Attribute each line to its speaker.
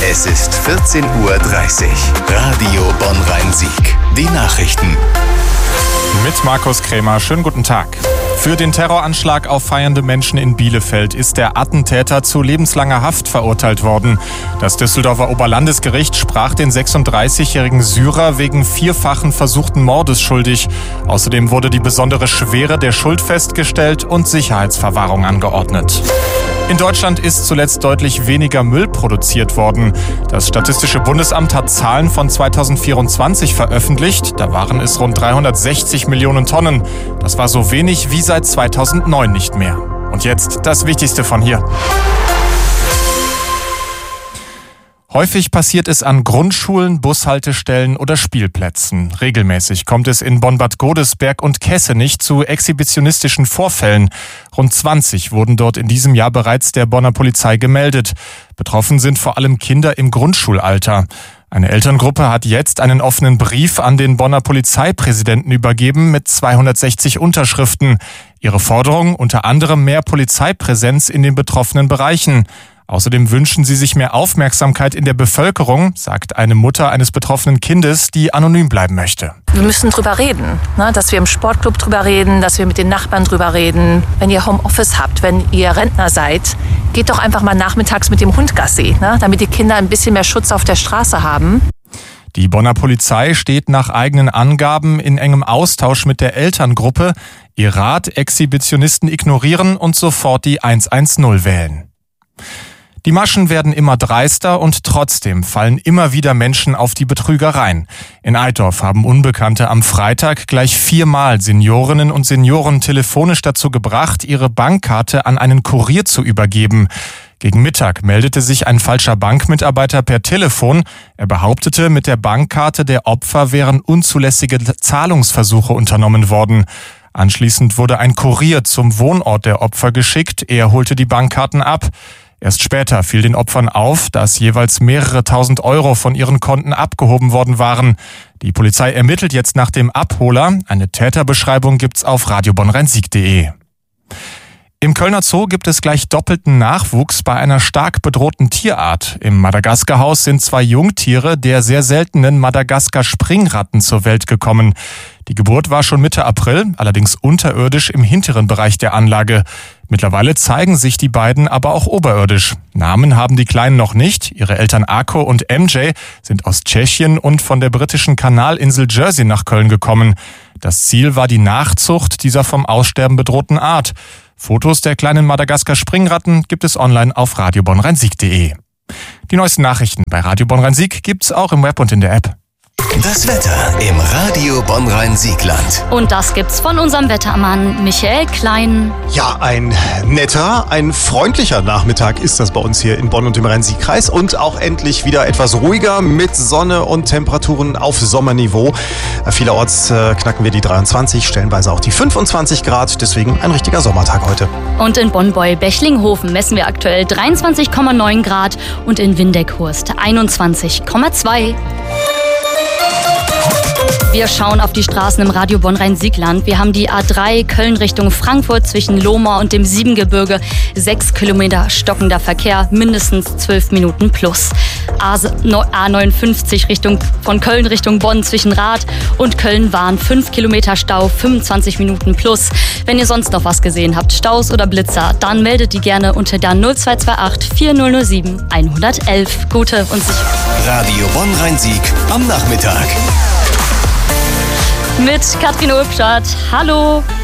Speaker 1: Es ist 14:30 Uhr. Radio Bonn-Rhein-Sieg. Die Nachrichten.
Speaker 2: Mit Markus Krämer. Schönen guten Tag. Für den Terroranschlag auf feiernde Menschen in Bielefeld ist der Attentäter zu lebenslanger Haft verurteilt worden. Das Düsseldorfer Oberlandesgericht sprach den 36-jährigen Syrer wegen 4-fachen versuchten Mordes schuldig. Außerdem wurde die besondere Schwere der Schuld festgestellt und Sicherheitsverwahrung angeordnet. In Deutschland ist zuletzt deutlich weniger Müll produziert worden. Das Statistische Bundesamt hat Zahlen von 2024 veröffentlicht. Da waren es rund 360 Millionen Tonnen. Das war so wenig wie seit 2009 nicht mehr. Und jetzt das Wichtigste von hier. Häufig passiert es an Grundschulen, Bushaltestellen oder Spielplätzen. Regelmäßig kommt es in Bonn-Bad Godesberg und Kessenich zu exhibitionistischen Vorfällen. Rund 20 wurden dort in diesem Jahr bereits der Bonner Polizei gemeldet. Betroffen sind vor allem Kinder im Grundschulalter. Eine Elterngruppe hat jetzt einen offenen Brief an den Bonner Polizeipräsidenten übergeben mit 260 Unterschriften. Ihre Forderung unter anderem mehr Polizeipräsenz in den betroffenen Bereichen. Außerdem wünschen sie sich mehr Aufmerksamkeit in der Bevölkerung, sagt eine Mutter eines betroffenen Kindes, die anonym bleiben möchte.
Speaker 3: Wir müssen drüber reden, dass wir im Sportclub drüber reden, dass wir mit den Nachbarn drüber reden. Wenn ihr Homeoffice habt, wenn ihr Rentner seid, geht doch einfach mal nachmittags mit dem Hund Gassi, damit die Kinder ein bisschen mehr Schutz auf der Straße haben.
Speaker 2: Die Bonner Polizei steht nach eigenen Angaben in engem Austausch mit der Elterngruppe. Ihr Rat: Exhibitionisten ignorieren und sofort die 110 wählen. Die Maschen werden immer dreister und trotzdem fallen immer wieder Menschen auf die Betrügereien. In Eitorf haben Unbekannte am Freitag gleich 4-mal Seniorinnen und Senioren telefonisch dazu gebracht, ihre Bankkarte an einen Kurier zu übergeben. Gegen Mittag meldete sich ein falscher Bankmitarbeiter per Telefon. Er behauptete, mit der Bankkarte der Opfer wären unzulässige Zahlungsversuche unternommen worden. Anschließend wurde ein Kurier zum Wohnort der Opfer geschickt. Er holte die Bankkarten ab. Erst später fiel den Opfern auf, dass jeweils mehrere tausend Euro von ihren Konten abgehoben worden waren. Die Polizei ermittelt jetzt nach dem Abholer. Eine Täterbeschreibung gibt's auf radiobonnrhein-sieg.de. Im Kölner Zoo gibt es gleich doppelten Nachwuchs bei einer stark bedrohten Tierart. Im Madagaskar-Haus sind 2 Jungtiere der sehr seltenen Madagaskar-Springratten zur Welt gekommen. Die Geburt war schon Mitte April, allerdings unterirdisch im hinteren Bereich der Anlage. Mittlerweile zeigen sich die beiden aber auch oberirdisch. Namen haben die Kleinen noch nicht. Ihre Eltern Ako und MJ sind aus Tschechien und von der britischen Kanalinsel Jersey nach Köln gekommen. Das Ziel war die Nachzucht dieser vom Aussterben bedrohten Art. Fotos der kleinen Madagaskar-Springratten gibt es online auf radiobonnrhein-sieg.de. Die neuesten Nachrichten bei Radio Bonn-Rhein-Sieg gibt's auch im Web und in der App.
Speaker 1: Das Wetter im Radio Bonn-Rhein-Siegland.
Speaker 4: Und das gibt's von unserem Wettermann Michael Klein.
Speaker 5: Ja, ein netter, ein freundlicher Nachmittag ist das bei uns hier in Bonn und im Rhein-Sieg-Kreis. Und auch endlich wieder etwas ruhiger mit Sonne und Temperaturen auf Sommerniveau. Vielerorts knacken wir die 23, stellenweise auch die 25 Grad. Deswegen ein richtiger Sommertag heute.
Speaker 4: Und in Bonn-Beul-Bechlinghofen messen wir aktuell 23,9 Grad und in Windeckhurst 21,2. Wir schauen auf die Straßen im Radio Bonn-Rhein-Siegland. Wir haben die A3 Köln Richtung Frankfurt zwischen Lohmar und dem Siebengebirge. 6 Kilometer stockender Verkehr, mindestens 12 Minuten plus. A59 von Köln Richtung Bonn zwischen Rath und Köln waren 5 Kilometer Stau, 25 Minuten plus. Wenn ihr sonst noch was gesehen habt, Staus oder Blitzer, dann meldet die gerne unter der 0228 4007 111. Gute und sichere.
Speaker 1: Radio Bonn-Rhein-Sieg am Nachmittag.
Speaker 4: Mit Katrin Ulbstadt. Hallo.